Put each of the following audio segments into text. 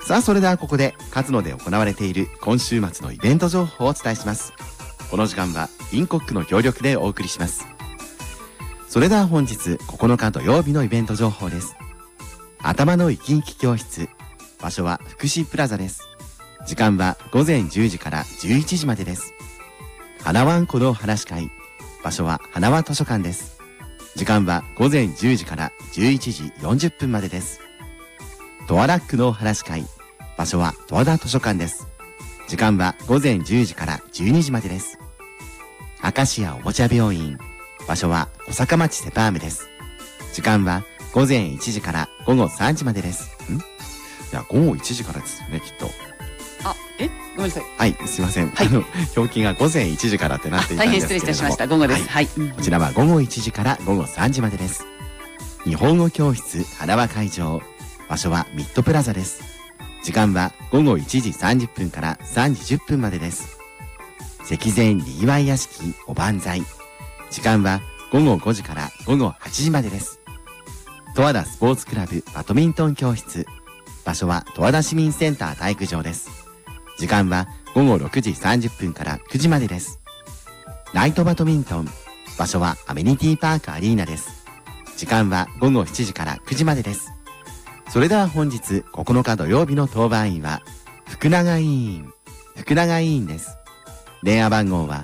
さあ、それではここで勝野で行われている今週末のイベント情報をお伝えします。この時間はインコックの協力でお送りします。それでは本日9日土曜日のイベント情報です。頭の生き生き教室、場所は福祉プラザです。時間は午前10時から11時までです。花わんこの話し会、場所は花輪図書館です。時間は午前10時から11時40分までです。トワラックの話し会、場所は十和田図書館です。時間は午前10時から12時までです。明石家おもちゃ病院、場所は小坂町セパームです。時間は午前1時から午後3時までです。いや、午後1時からですよね、きっと。 ごめんなさい。 はい、すいません。表記が午前1時からってなっていたんですけれども。大変失礼いたしました。 午後です。はい。 こちらは午後1時から午後3時までです。日本語教室花輪会場、場所はミッドプラザです。時間は午後1時30分から3時10分までです。石前にぎわい屋敷おばんざい、時間は午後5時から午後8時までです。十和田スポーツクラブバドミントン教室、場所は十和田市民センター体育場です。時間は午後6時30分から9時までです。ナイトバドミントン、場所はアメニティパークアリーナです。時間は午後7時から9時までです。それでは本日9日土曜日の当番員は福永委員です。電話番号は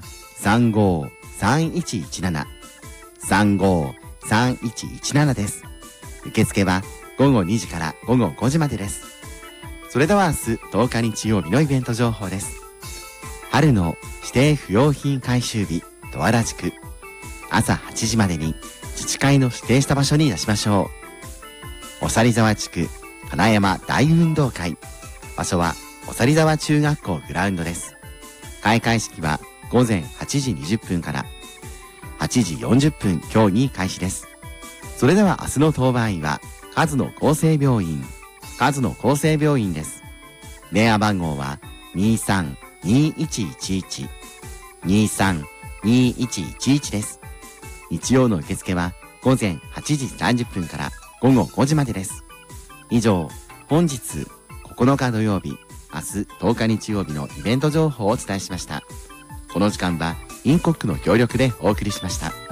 35-3117 35-3117 です。受付は午後2時から午後5時までです。それでは明日10日日曜日のイベント情報です。春の指定不用品回収日、十和田地区、朝8時までに自治会の指定した場所に出しましょう。おさり沢地区金山大運動会、場所はおさり沢中学校グラウンドです。開会式は午前8時20分から8時40分今日に開始です。それでは明日の当番員は数野厚生病院です。電話番号は 23-2111 23-2111 です。日曜の受付は午前8時30分から午後5時までです。以上、本日9日土曜日、明日10日日曜日のイベント情報をお伝えしました。この時間はインコックの協力でお送りしました。